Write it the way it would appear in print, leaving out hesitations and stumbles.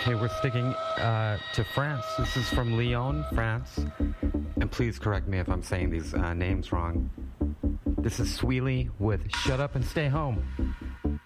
Okay, we're sticking to France. This is from Lyon, France. And please correct me if I'm saying these names wrong. This is Sweely with Shut Up and Stay Home.